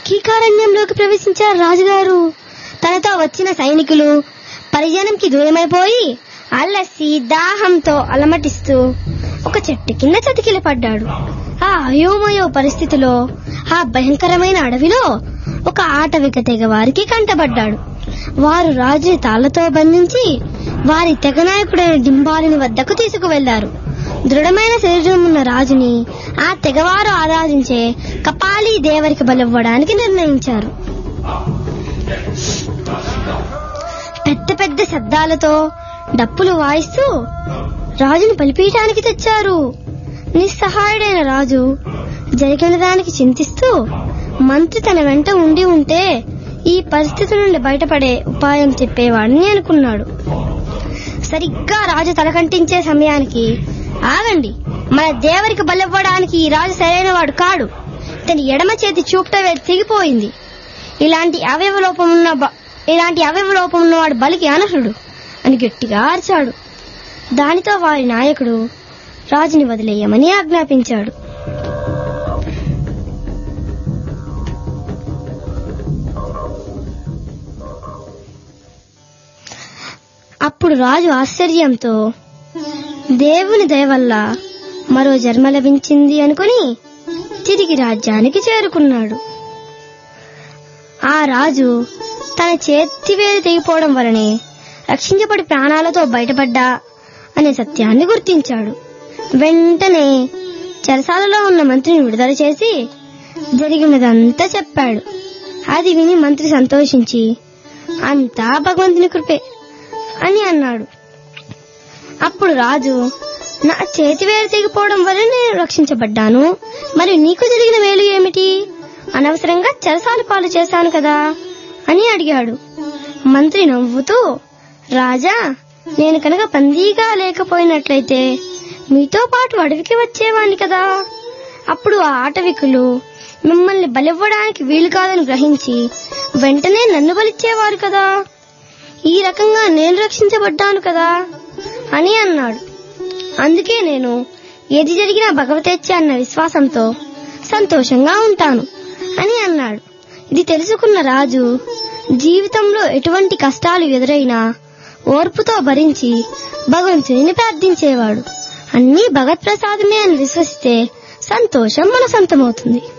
కీకారణ్యంలోకి ప్రవేశించారు రాజుగారు. తనతో వచ్చిన సైనికులు పరిజనంకి దూరమైపోయి అలసి దాహంతో అలమటిస్తూ ఒక చెట్టు కింద చతికిల పడ్డాడు. ఆ అయోమయో పరిస్థితిలో ఆ భయంకరమైన అడవిలో ఒక ఆటవిక తెగ వారికి కంటబడ్డాడు. వారు రాజుని తాళ్లతో బంధించి వారి తెగ నాయకుడైన డింబాలుని వద్దకు తీసుకువెళ్లారు. దృఢమైన శరీరం ఉన్న రాజుని ఆ తెగవారు ఆరాధించే కపాలి దేవరికి బలివ్వడానికి నిర్ణయించారు. పెద్ద పెద్ద శబ్దాలతో డప్పులు వాయిస్తూ రాజుని బలిపీయటానికి తెచ్చారు. నిస్సహాయుడైన రాజు జరిగిన దానికి చింతిస్తూ మంత్రి తన వెంట ఉండి ఉంటే ఈ పరిస్థితి నుండి బయటపడే ఉపాయం చెప్పేవాడని అనుకున్నాడు. సరిగ్గా రాజు తలకంటించే సమయానికి, ఆగండి, మన దేవరికి బలివ్వడానికి ఈ రాజు సరైన వాడు కాడు. తన ఎడమ చేతి చూపుట తెగిపోయింది. ఇలాంటి అవయవలోపం ఉన్నవాడు బలికి అనర్హుడు అని గట్టిగా అరిచాడు. దానితో వారి నాయకుడు రాజుని వదిలేయమని ఆజ్ఞాపించాడు. అప్పుడు రాజు ఆశ్చర్యంతో దేవుని దయ వల్ల మరో జన్మ లభించింది అనుకుని తిరిగి రాజ్యానికి చేరుకున్నాడు. ఆ రాజు తన చేతివేలు తెగిపోవడం వలనే రక్షించబడి ప్రాణాలతో బయటపడ్డా అనే సత్యాన్ని గుర్తించాడు. వెంటనే చెరసాలలో ఉన్న మంత్రిని విడుదల చేసి జరిగినదంతా చెప్పాడు. అది విని మంత్రి సంతోషించి అంతా భగవంతుని కృపే అని అన్నాడు. అప్పుడు రాజు, నా చేతి వేలు తెగిపోవడం వల్ల నేను రక్షించబడ్డాను, మరి నీకు జరిగిన వేలు ఏమిటి? అనవసరంగా చెరసాల పాలు చేశాను కదా అని అడిగాడు. మంత్రి నవ్వుతూ, రాజా, నేను కనుక బందీగా లేకపోయినట్లయితే మీతో పాటు అడవికి వచ్చేవాణ్ణి కదా. అప్పుడు ఆ ఆటవికులు మిమ్మల్ని బలివ్వడానికి వీలు కాదని గ్రహించి వెంటనే నన్ను బలిచ్చేవారు కదా. ఈ రకంగా నేను రక్షించబడ్డాను కదా అని అన్నాడు. అందుకే నేను ఏది జరిగినా భగవతేచ్ఛ అన్న విశ్వాసంతో సంతోషంగా ఉంటాను అని అన్నాడు. ఇది తెలుసుకున్న రాజు జీవితంలో ఎటువంటి కష్టాలు ఎదురైనా ఓర్పుతో భరించి భగవంతుని ప్రార్థించేవాడు. అన్నీ భగవత్ ప్రసాదమే అని విశ్వసిస్తే సంతోషం మన సొంతమవుతుంది.